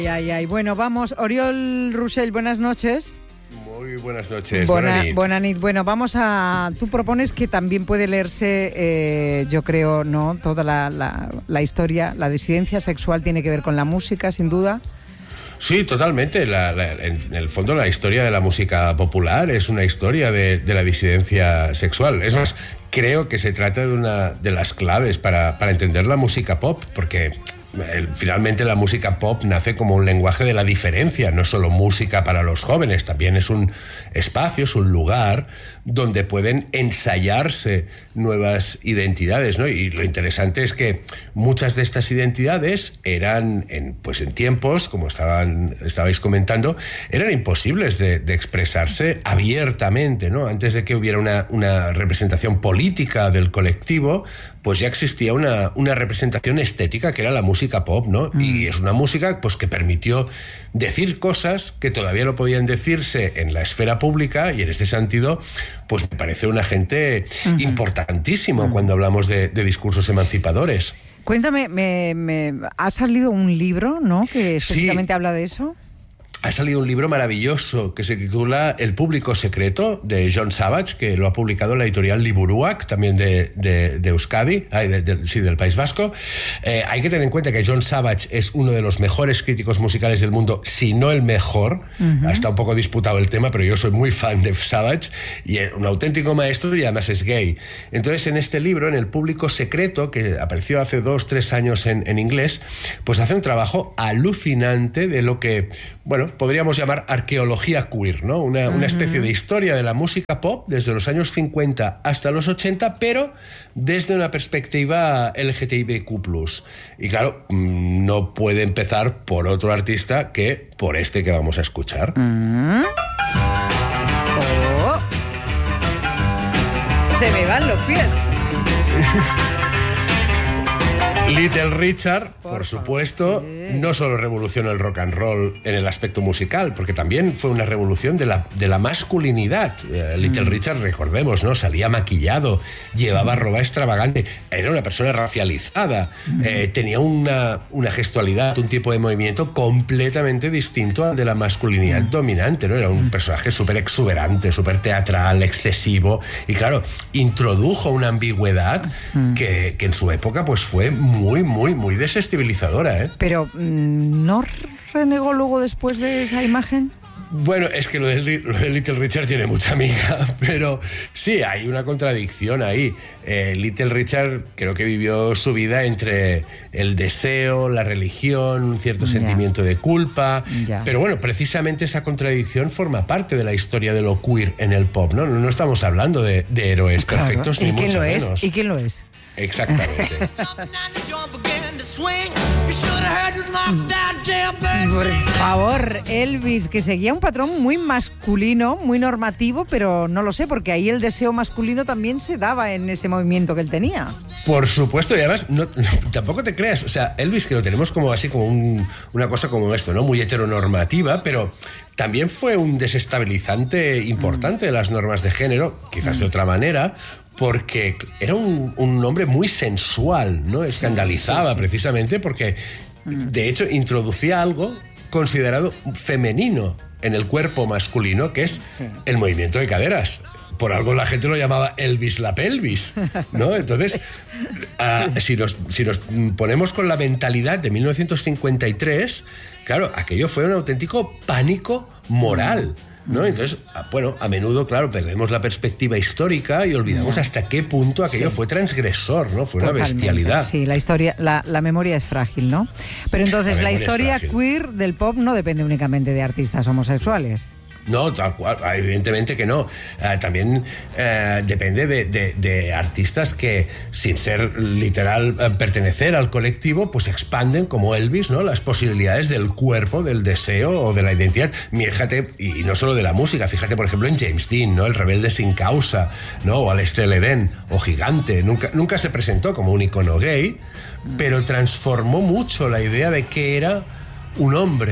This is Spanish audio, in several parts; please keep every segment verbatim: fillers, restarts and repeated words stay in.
Ay, ay, bueno, vamos. Oriol Russell, buenas noches. Muy buenas noches. Buena, buena nit. Bueno, vamos a... Tú propones que también puede leerse, eh, yo creo, ¿no? Toda la, la, la historia, la disidencia sexual tiene que ver con la música, sin duda. Sí, totalmente. La, la, en el fondo, la historia de la música popular es una historia de, de la disidencia sexual. Es más, creo que se trata de una de las claves para, para entender la música pop, porque... El, finalmente la música pop nace como un lenguaje de la diferencia, no es solo música para los jóvenes, también es un espacio, es un lugar donde pueden ensayarse nuevas identidades, ¿no? Y lo interesante es que muchas de estas identidades eran, en, pues en tiempos, como estaban, estabais comentando, eran imposibles de, de expresarse abiertamente, ¿no? Antes de que hubiera una, una representación política del colectivo, pues ya existía una, una representación estética que era la música pop, ¿no? Mm. Y es una música pues, que permitió decir cosas que todavía no podían decirse en la esfera pública, y en este sentido, pues me parece un agente uh-huh. importantísimo uh-huh. cuando hablamos de, de discursos emancipadores. Cuéntame, me, me, ha salido un libro, ¿no?, que específicamente sí. habla de eso. Ha salido un libro maravilloso que se titula El público secreto, de Jon Savage, que lo ha publicado la editorial Liburuak, también de, de, de Euskadi, ay, de, de, sí, del País Vasco. Eh, hay que tener en cuenta que Jon Savage es uno de los mejores críticos musicales del mundo, si no el mejor. Uh-huh. Está un poco disputado el tema, pero yo soy muy fan de Savage, y es un auténtico maestro, y además es gay. Entonces, en este libro, en El público secreto, que apareció hace dos, tres años en, en inglés, pues hace un trabajo alucinante de lo que, bueno, podríamos llamar arqueología queer, ¿no? Una, uh-huh. una especie de historia de la música pop desde los años cincuenta hasta los ochenta, pero desde una perspectiva L G T B Q plus. Y claro, no puede empezar por otro artista que por este que vamos a escuchar. Uh-huh. Oh. Se me van los pies. Little Richard, por, por supuesto, sí. no solo revolucionó el rock and roll en el aspecto musical, porque también fue una revolución de la, de la masculinidad. Uh, Little mm. Richard, recordemos, ¿no? Salía maquillado, llevaba ropa extravagante, era una persona racializada, mm. eh, tenía una, una gestualidad, un tipo de movimiento completamente distinto al de la masculinidad mm. dominante, ¿no? Era un personaje súper exuberante, súper teatral, excesivo, y claro, introdujo una ambigüedad mm. que, que en su época pues fue muy muy, muy, muy desestabilizadora, ¿eh? Pero, ¿no renegó luego después de esa imagen? Bueno, es que lo de, lo de Little Richard tiene mucha amiga, pero sí, hay una contradicción ahí. Eh, Little Richard creo que vivió su vida entre el deseo, la religión, un cierto yeah. sentimiento de culpa, yeah. pero bueno, precisamente esa contradicción forma parte de la historia de lo queer en el pop, ¿no? No estamos hablando de, de héroes claro. perfectos, ni mucho menos. ¿Y quién lo es? Exactamente. Por favor, Elvis, que seguía un patrón muy masculino, muy normativo, pero no lo sé, porque ahí el deseo masculino también se daba en ese movimiento que él tenía. Por supuesto, y además no, no, tampoco te creas, o sea, Elvis, que lo tenemos como así como un, una cosa como esto, ¿no? Muy heteronormativa, pero también fue un desestabilizante importante mm. de las normas de género, quizás mm. de otra manera, porque era un, un hombre muy sensual, ¿no? Escandalizaba sí, sí, sí. precisamente porque, de hecho, introducía algo considerado femenino en el cuerpo masculino, que es sí. el movimiento de caderas. Por algo la gente lo llamaba Elvis la pelvis, ¿no? Entonces, uh, si, nos, si nos ponemos con la mentalidad de mil novecientos cincuenta y tres, claro, aquello fue un auténtico pánico moral, ¿no? Entonces, bueno, a menudo, claro, perdemos la perspectiva histórica y olvidamos yeah. hasta qué punto aquello sí. fue transgresor, ¿no? Fue Totalmente, una bestialidad. Sí, la historia, la, la memoria es frágil, ¿no? Pero entonces la, la historia queer del pop no depende únicamente de artistas homosexuales. No, tal cual, evidentemente que no. Uh, también uh, depende de, de, de artistas que, sin ser literal uh, pertenecer al colectivo, pues expanden, como Elvis, ¿no? Las posibilidades del cuerpo, del deseo o de la identidad. Fíjate, y no solo de la música, fíjate, por ejemplo, en James Dean, ¿no? El rebelde sin causa, ¿no? O Alastair Eden, o Gigante. Nunca, nunca se presentó como un icono gay, pero transformó mucho la idea de qué era un hombre.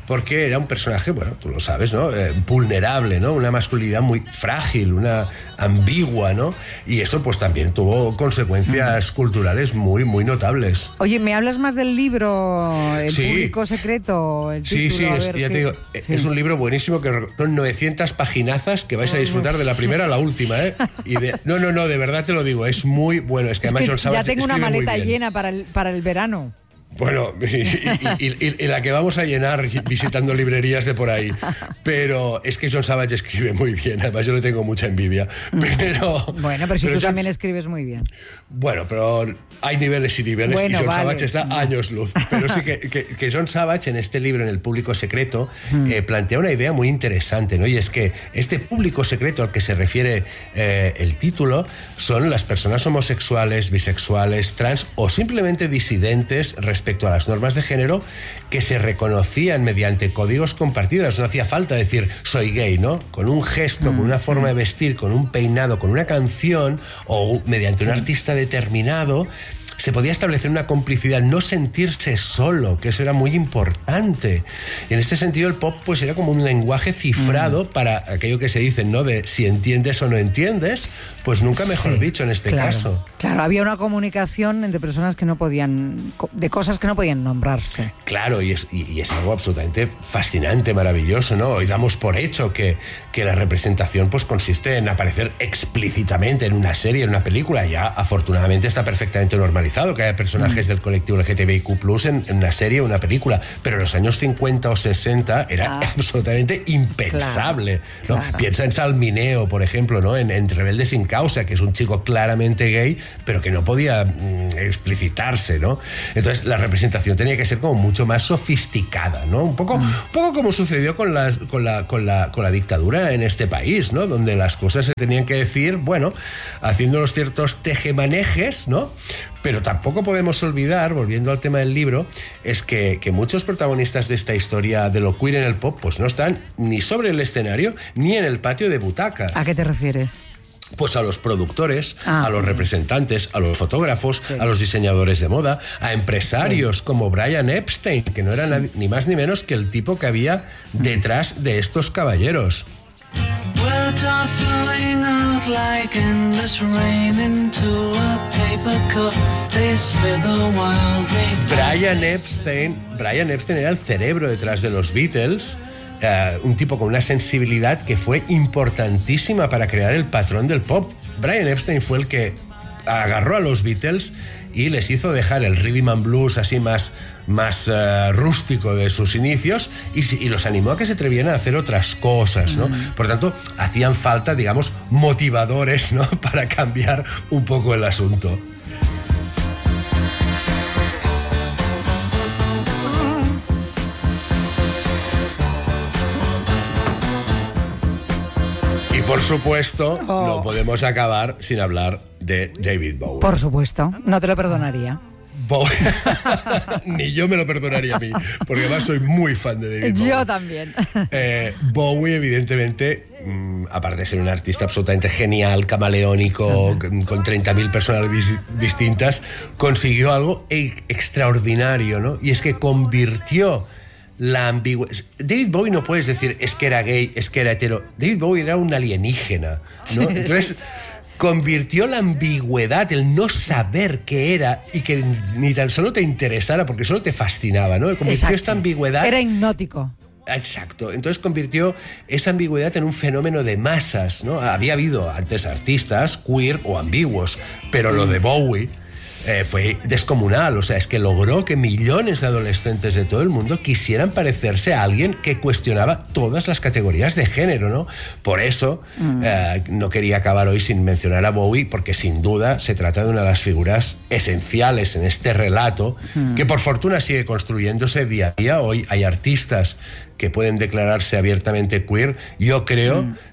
porque era un personaje, bueno, tú lo sabes, ¿no? Eh, vulnerable, ¿no? Una masculinidad muy frágil, una ambigua, ¿no? Y eso pues también tuvo consecuencias mm. culturales muy, muy notables. Oye, ¿me hablas más del libro El sí. público secreto? El sí, título, sí, es, ya te digo, sí. es un libro buenísimo que son novecientas paginazas que vais a disfrutar de la primera a la última, ¿eh? Y de, no, no, no, de verdad te lo digo, es muy bueno. Es que es además que Jon Savage ya tengo una maleta muy bien. llena para el, para el verano. Bueno, y, y, y, y la que vamos a llenar visitando librerías de por ahí. Pero es que Jon Savage escribe muy bien, además yo le tengo mucha envidia. Pero, bueno, pero si pero tú John, también escribes muy bien. Bueno, pero hay niveles y niveles, bueno, y Jon vale. Savage está a años luz. Pero sí que, que, que Jon Savage en este libro, en El público secreto, mm. eh, plantea una idea muy interesante, ¿no? Y es que este público secreto al que se refiere eh, el título son las personas homosexuales, bisexuales, trans o simplemente disidentes respecto a las normas de género que se reconocían mediante códigos compartidos. No hacía falta decir soy gay, ¿no? Con un gesto, mm. con una forma de vestir, con un peinado, con una canción o mediante un artista determinado, se podía establecer una complicidad, no sentirse solo, que eso era muy importante. Y en este sentido el pop pues era como un lenguaje cifrado mm. para aquello que se dice, ¿no? De si entiendes o no entiendes, pues nunca mejor sí, dicho en este claro, caso. Claro, había una comunicación entre personas que no podían, de cosas que no podían nombrarse. Claro, y es, y, y es algo absolutamente fascinante, maravilloso, ¿no? Hoy damos por hecho que, que la representación pues consiste en aparecer explícitamente en una serie, en una película. Ya afortunadamente está perfectamente normalizado que haya personajes mm. del colectivo L G T B I Q plus en, en una serie o una película, pero en los años cincuenta o sesenta era ah. absolutamente impensable, claro, ¿no? Claro. Piensa en Salmineo, por ejemplo, ¿no? En, en Rebelde sin causa, que es un chico claramente gay, pero que no podía mm, explicitarse, ¿no? Entonces la representación tenía que ser como mucho más sofisticada, ¿no? Un poco, mm. un poco como sucedió con, las, con, la, con, la, con la dictadura en este país, ¿no? Donde las cosas se tenían que decir, bueno, haciendo los ciertos tejemanejes, ¿no? Pero tampoco podemos olvidar, volviendo al tema del libro, es que, que muchos protagonistas de esta historia de lo queer en el pop pues no están ni sobre el escenario ni en el patio de butacas. ¿A qué te refieres? Pues a los productores, ah, a los sí. representantes, a los fotógrafos, sí. a los diseñadores de moda, a empresarios sí. como Brian Epstein, que no era sí. nadie, ni más ni menos que el tipo que había detrás de estos caballeros. Words are flowing out like endless rain into a paper cup. They slither wildly. Brian Epstein, Brian Epstein era el cerebro detrás de los Beatles. Uh, un tipo con una sensibilidad que fue importantísima para crear el patrón del pop. Brian Epstein fue el que agarró a los Beatles y les hizo dejar el rhythm and blues así más, más uh, rústico de sus inicios y, y los animó a que se atrevieran a hacer otras cosas, ¿no? Mm. Por tanto, hacían falta, digamos, motivadores, ¿no? Para cambiar un poco el asunto. Y por supuesto, oh. no podemos acabar sin hablar de David Bowie. Por supuesto, no te lo perdonaría. Bowie. Ni yo me lo perdonaría a mí, porque además soy muy fan de David Bowie. Yo también. Eh, Bowie, evidentemente, mmm, aparte de ser un artista absolutamente genial, camaleónico, uh-huh. con treinta mil personalidades distintas, consiguió algo e- extraordinario, ¿no? Y es que convirtió la ambigüedad. David Bowie no puedes decir es que era gay, es que era hetero. David Bowie era un alienígena, ¿no? Entonces convirtió la ambigüedad, el no saber qué era y que ni tan solo te interesara porque solo te fascinaba, ¿no? Convirtió Exacto. esta ambigüedad. Era hipnótico. Exacto. Entonces convirtió esa ambigüedad en un fenómeno de masas, ¿no? Había habido antes artistas queer o ambiguos, pero lo de Bowie Eh, fue descomunal, o sea, es que logró que millones de adolescentes de todo el mundo quisieran parecerse a alguien que cuestionaba todas las categorías de género, ¿no? Por eso mm. eh, no quería acabar hoy sin mencionar a Bowie, porque sin duda se trata de una de las figuras esenciales en este relato, mm. que por fortuna sigue construyéndose día a día. Hoy hay artistas que pueden declararse abiertamente queer. Yo creo mm.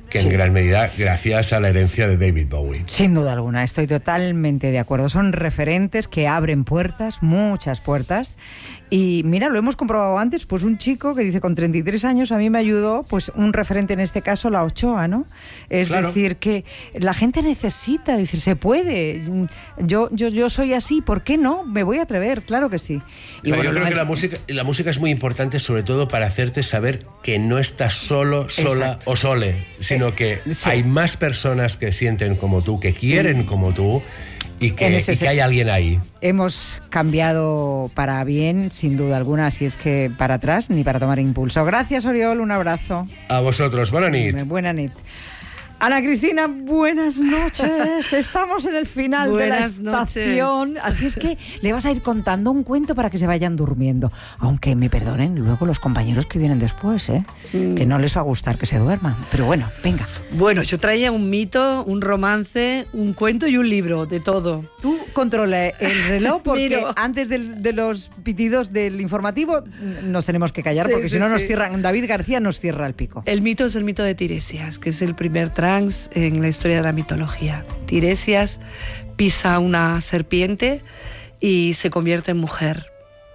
que sí. en gran medida gracias a la herencia de David Bowie. Sin duda alguna, estoy totalmente de acuerdo. Son referentes que abren puertas, muchas puertas. Y mira, lo hemos comprobado antes, pues un chico que dice con treinta y tres años a mí me ayudó, pues un referente en este caso, la Ochoa, ¿no? Es claro. decir, que la gente necesita, decir, se puede. Yo, yo, yo soy así, ¿por qué no? Me voy a atrever, claro que sí. Y claro, bueno, yo creo me... que la música, la música es muy importante, sobre todo para hacerte saber que no estás solo, sola Exacto. o sole, sino que sí. hay más personas que sienten como tú, que quieren sí. como tú, y que, y que hay alguien ahí. Hemos cambiado para bien, sin duda alguna, así es que para atrás ni para tomar impulso. Gracias, Oriol, un abrazo. A vosotros, buena nit. Buena nit. Ana Cristina, buenas noches. Estamos en el final buenas de la estación. Noches. Así es que le vas a ir contando un cuento para que se vayan durmiendo. Aunque me perdonen luego los compañeros que vienen después, ¿eh? Mm. Que no les va a gustar que se duerman. Pero bueno, venga. Bueno, yo traía un mito, un romance, un cuento y un libro, de todo. Tú controla el reloj porque Miro. antes del, de los pitidos del informativo nos tenemos que callar, sí, porque sí, si no sí. nos cierran. David García nos cierra el pico. El mito es el mito de Tiresias, que es el primer trance en la historia de la mitología. Tiresias pisa una serpiente y se convierte en mujer.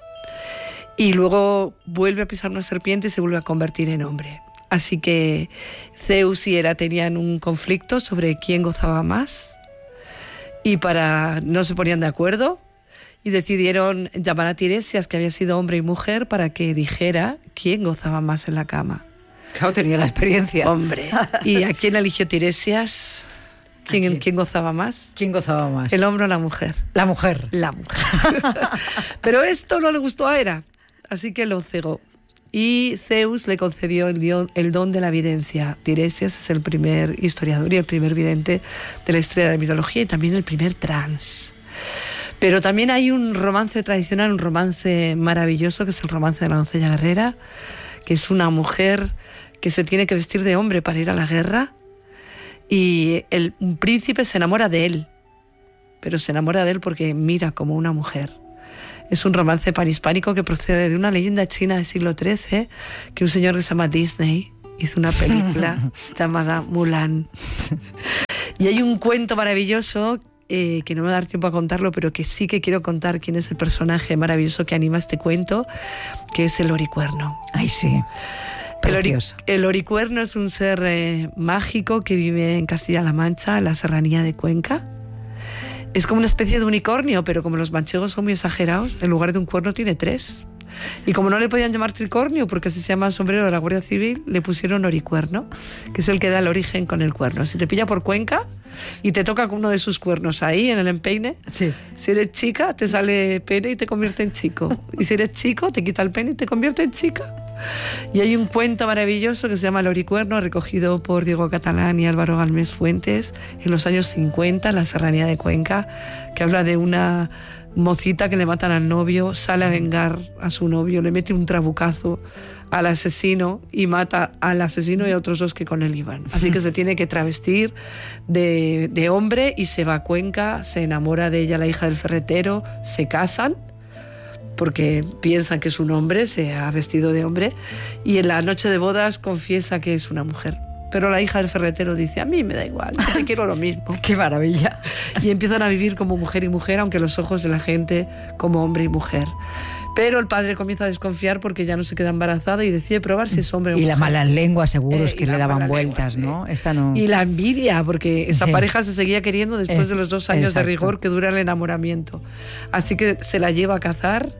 Y luego vuelve a pisar una serpiente y se vuelve a convertir en hombre. Así que Zeus y Hera tenían un conflicto sobre quién gozaba más. Y para no se ponían de acuerdo y decidieron llamar a Tiresias, que había sido hombre y mujer, para que dijera quién gozaba más en la cama. Claro, tenía la experiencia. Hombre. ¿Y a quién eligió Tiresias? ¿Quién, quién? ¿Quién gozaba más? ¿Quién gozaba más? ¿El hombre o la mujer? La mujer. La mujer. Pero esto no le gustó a Hera, así que lo cegó. Y Zeus le concedió el, dion, el don de la videncia. Tiresias es el primer historiador y el primer vidente de la historia de la mitología y también el primer trans. Pero también hay un romance tradicional, un romance maravilloso, que es el romance de la doncella guerrera, que es una mujer que se tiene que vestir de hombre para ir a la guerra y el un príncipe se enamora de él, pero se enamora de él porque mira como una mujer. Es un romance panhispánico que procede de una leyenda china del siglo trece, que un señor que se llama Disney hizo una película llamada Mulan. Y hay un cuento maravilloso Eh, que no me va a dar tiempo a contarlo, pero que sí que quiero contar quién es el personaje maravilloso que anima este cuento, que es el oricuerno. Ay, sí. El, ori el oricuerno es un ser eh, mágico que vive en Castilla-La Mancha, en la serranía de Cuenca. Es como una especie de unicornio, pero como los manchegos son muy exagerados, en lugar de un cuerno tiene tres. Y como no le podían llamar tricornio, porque así se llama el sombrero de la Guardia Civil, le pusieron oricuerno, que es el que da el origen con el cuerno. Si te pilla por Cuenca y te toca con uno de sus cuernos ahí en el empeine, sí. Si eres chica te sale pene y te convierte en chico, y si eres chico te quita el pene y te convierte en chica. Y hay un cuento maravilloso que se llama El oricuerno, recogido por Diego Catalán y Álvaro Galmés Fuentes en los años cincuenta en la serranía de Cuenca, que habla de una mocita que le matan al novio, sale a vengar a su novio, le mete un trabucazo al asesino y mata al asesino y a otros dos que con él iban. Así que se tiene que travestir de, de hombre y se va a Cuenca, se enamora de ella la hija del ferretero, se casan porque piensan que es un hombre, se ha vestido de hombre, y en la noche de bodas confiesa que es una mujer. Pero la hija del ferretero dice, a mí me da igual, yo te quiero lo mismo. ¡Qué maravilla! Y empiezan a vivir como mujer y mujer, aunque a los ojos de la gente como hombre y mujer. Pero el padre comienza a desconfiar porque ya no se queda embarazada y decide probar si es hombre o y mujer. Y la mala lengua, seguro, es eh, que le daban vueltas, lengua, ¿no? Esta no. Y la envidia, porque esa sí. pareja se seguía queriendo después es, de los dos años exacto. de rigor que dura el enamoramiento. Así que se la lleva a cazar.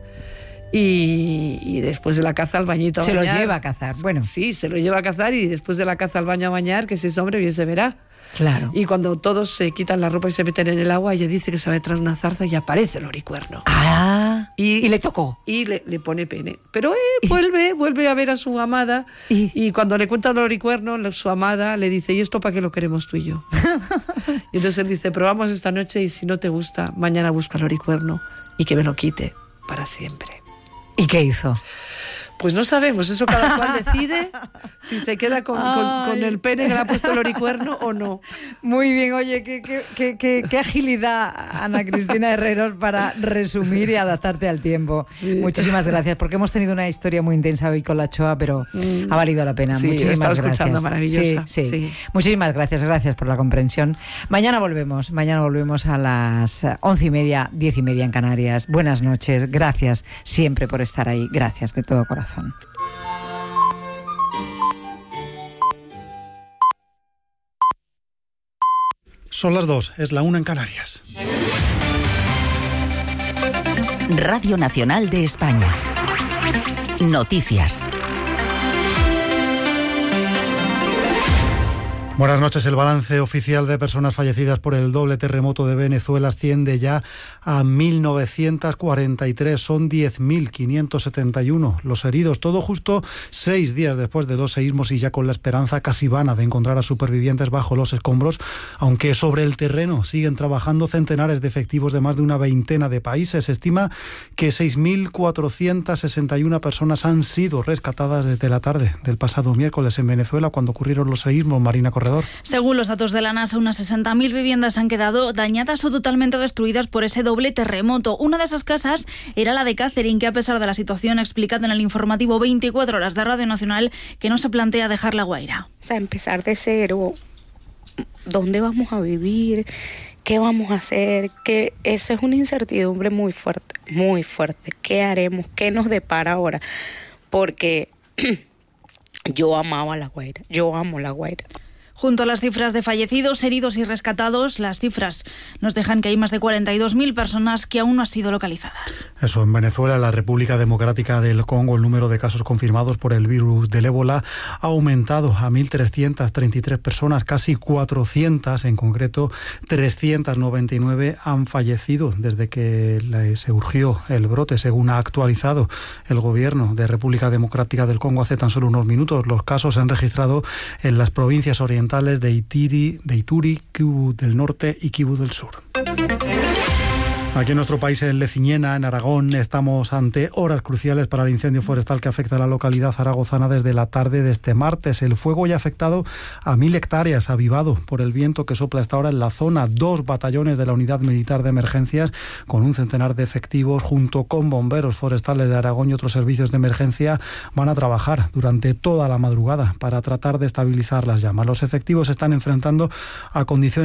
Y, y después de la caza al bañito a se bañar. Se lo lleva a cazar, bueno. Sí, se lo lleva a cazar y después de la caza al baño a bañar, que si es hombre bien se verá. Claro. Y cuando todos se quitan la ropa y se meten en el agua, ella dice que se va detrás de una zarza y aparece el oricuerno. Ah, y, y le tocó. Y le, le pone pene. Pero eh, vuelve, vuelve a ver a su amada y, y cuando le cuenta el oricuerno, su amada le dice, ¿y esto para qué lo queremos tú y yo? Y entonces él dice, probamos esta noche y si no te gusta, mañana busca el oricuerno y que me lo quite para siempre. ¿Y qué hizo? Pues no sabemos, eso cada cual decide si se queda con, con, con el pene que le ha puesto el oricuerno o no. Muy bien, oye, qué, qué, qué, qué, qué agilidad, Ana Cristina Herreros, para resumir y adaptarte al tiempo. Sí. Muchísimas gracias, porque hemos tenido una historia muy intensa hoy con la Choa, pero mm. ha valido la pena. Sí, Muchísimas he escuchando, gracias. Maravillosa. Sí, sí. Sí. Muchísimas gracias, gracias por la comprensión. Mañana volvemos, mañana volvemos a las once y media, diez y media en Canarias. Buenas noches, gracias siempre por estar ahí, gracias de todo corazón. Son las dos, es la una en Canarias. Radio Nacional de España. Noticias. Buenas noches. El balance oficial de personas fallecidas por el doble terremoto de Venezuela asciende ya a mil novecientos cuarenta y tres. Son diez mil quinientos setenta y uno los heridos. Todo justo seis días después de los seísmos y ya con la esperanza casi vana de encontrar a supervivientes bajo los escombros, aunque sobre el terreno siguen trabajando centenares de efectivos de más de una veintena de países. Se estima que seis mil cuatrocientos sesenta y una personas han sido rescatadas desde la tarde del pasado miércoles en Venezuela, cuando ocurrieron los seísmos. Marina Corredor. Según los datos de la NASA, unas sesenta mil viviendas han quedado dañadas o totalmente destruidas por ese doble terremoto. Una de esas casas era la de Catherine, que a pesar de la situación ha explicado en el informativo veinticuatro horas de Radio Nacional que no se plantea dejar La Guaira. O sea, empezar de cero, ¿dónde vamos a vivir? ¿Qué vamos a hacer? Que esa es una incertidumbre muy fuerte, muy fuerte. ¿Qué haremos? ¿Qué nos depara ahora? Porque yo amaba La Guaira, yo amo La Guaira. Junto a las cifras de fallecidos, heridos y rescatados, las cifras nos dejan que hay más de cuarenta y dos mil personas que aún no han sido localizadas. Eso, en Venezuela, la República Democrática del Congo, el número de casos confirmados por el virus del ébola ha aumentado a mil trescientas treinta y tres personas, casi cuatrocientas, en concreto trescientas noventa y nueve han fallecido desde que se urgió el brote, según ha actualizado el gobierno de República Democrática del Congo hace tan solo unos minutos. Los casos se han registrado en las provincias orientales de Ituri, de Ituri, Kivu del Norte y Kivu del Sur. Aquí en nuestro país, en Leciñena, en Aragón, estamos ante horas cruciales para el incendio forestal que afecta a la localidad zaragozana desde la tarde de este martes. El fuego ya ha afectado a mil hectáreas, avivado por el viento que sopla hasta ahora en la zona. Dos batallones de la Unidad Militar de Emergencias, con un centenar de efectivos, junto con bomberos forestales de Aragón y otros servicios de emergencia, van a trabajar durante toda la madrugada para tratar de estabilizar las llamas. Los efectivos se están enfrentando a condiciones